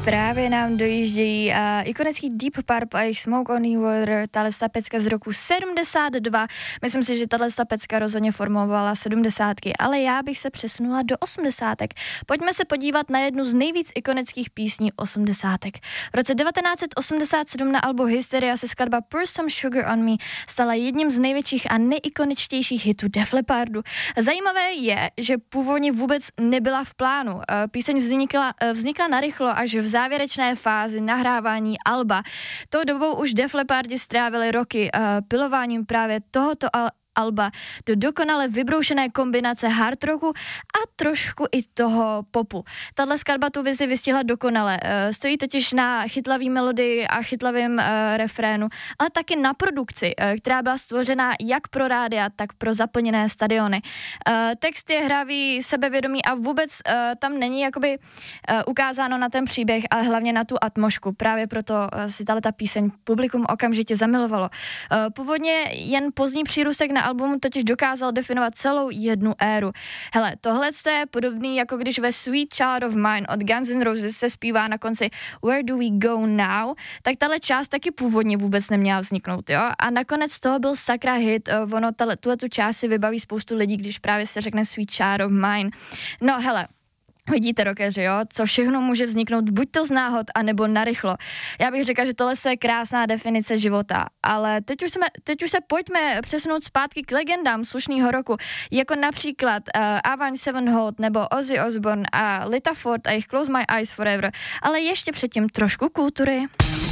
právě nám dojíždějí ikonický Deep Purple a jejich Smoke on the Water, tahle pecka z roku 72. Myslím si, že tahle pecka rozhodně formovala 70, ale já bych se přesunula do 80. Pojďme se podívat na jednu z nejvíc ikonických písní 80. V roce 1987 na albu Hysteria se skladba Pour Some Sugar on Me stala jedním z největších a nejikoničtějších hitů Def Leppardu. Zajímavé je, že původně vůbec nebyla v plánu. Píseň vznikla narychlo až v závěrečné fázi nahrávání alba. Tou dobou už Def Leppardi strávili roky pilováním právě tohoto alba do dokonale vybroušené kombinace hard rocku a trošku i toho popu. Tahle skladba tu vizi vystihla dokonale. Stojí totiž na chytlavý melodii a chytlavém refrénu, ale taky na produkci, která byla stvořena jak pro rádia, tak pro zaplněné stadiony. Text je hravý, sebevědomý a vůbec tam není jakoby ukázáno na ten příběh, ale hlavně na tu atmosféru. Právě proto si ta píseň publikum okamžitě zamilovalo. Původně jen pozdní přírůstek na album totiž dokázal definovat celou jednu éru. Hele, tohle je podobný, jako když ve Sweet Child of Mine od Guns N' Roses se zpívá na konci Where do we go now, tak tahle část taky původně vůbec neměla vzniknout, jo? A nakonec toho byl sakra hit, ono tu část si vybaví spoustu lidí, když právě se řekne Sweet Child of Mine. No hele, vidíte, rockeři, jo, co všechno může vzniknout buď to z náhod, anebo narychlo. Já bych řekla, že tohle je krásná definice života, ale teď už se pojďme přesunout zpátky k legendám slušného roku, jako například Avenged Sevenfold nebo Ozzy Osbourne a Lita Ford a jejich Close My Eyes Forever, ale ještě předtím trošku kultury.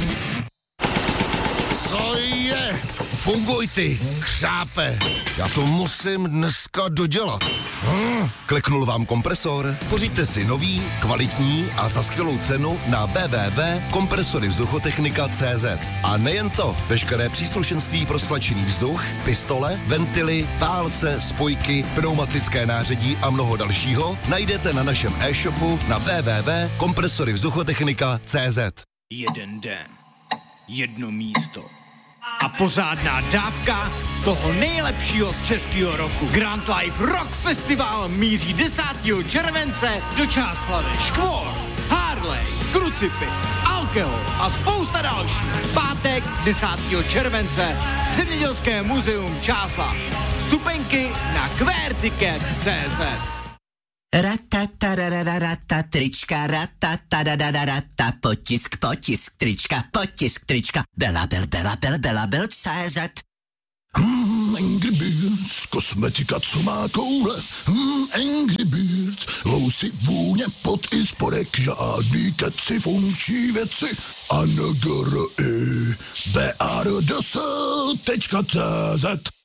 Co je? Funguj ty, křápe. Já to musím dneska dodělat. Kliknul vám kompresor? Pořiďte si nový, kvalitní a za skvělou cenu na www.kompresoryvzduchotechnika.cz. A nejen to, veškeré příslušenství pro stlačený vzduch, pistole, ventily, válce, spojky, pneumatické nářadí a mnoho dalšího najdete na našem e-shopu na www.kompresoryvzduchotechnika.cz. Jeden den, jedno místo a pořádná dávka toho nejlepšího z českého roku. Grand Life Rock Festival míří 10. července do Čáslavi. Škvor, Harley, Krucipis, Alkohol a spousta dalších. Pátek 10. července Zemědělské muzeum Čáslav. Vstupenky na QWERTICKET.cz. Ratatarararata, trička, ratatarararata, potisk, trička, Bela, CZ. Angry Birds, kosmetika, co má koule. Angry Birds, housy, vůně, pot i spodek, žádný keci, funkční věci. A NGRI, BARDS.cz.